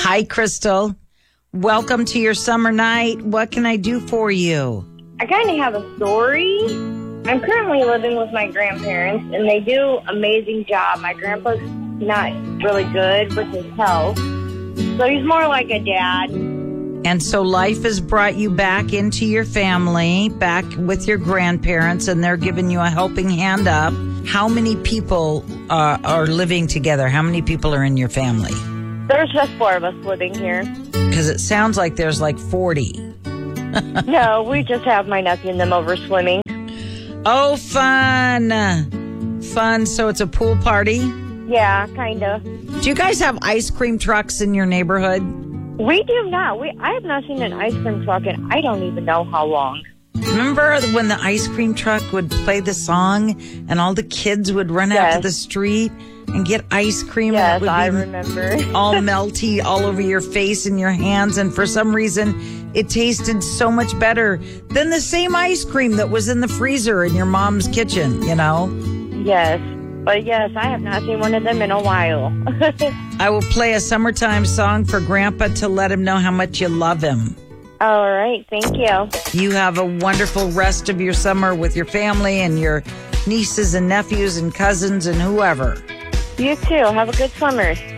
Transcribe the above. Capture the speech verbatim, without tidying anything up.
Hi, Crystal. Welcome to your summer night. What can I do for you? I kind of have a story. I'm currently living with my grandparents, and they do an amazing job. My grandpa's not really good with his health, so he's more like a dad. And so life has brought you back into your family, back with your grandparents, and they're giving you a helping hand up. How many people uh, are living together? How many people are in your family? There's just four of us living here. Because it sounds like there's like forty. No, we just have my nephew and them over swimming. Oh, fun. Fun. So it's a pool party? Yeah, kind of. Do you guys have ice cream trucks in your neighborhood? We do not. We I have not seen an ice cream truck in I don't even know how long. Remember when the ice cream truck would play the song and all the kids would run Yes. out to the street and get ice cream? Yes, and it would I be remember. all melty all over your face and your hands. And for some reason, it tasted so much better than the same ice cream that was in the freezer in your mom's kitchen, you know? Yes. But yes, I have not seen one of them in a while. I will play a summertime song for Grandpa to let him know how much you love him. All right. Thank you. You have a wonderful rest of your summer with your family and your nieces and nephews and cousins and whoever. You too. Have a good summer.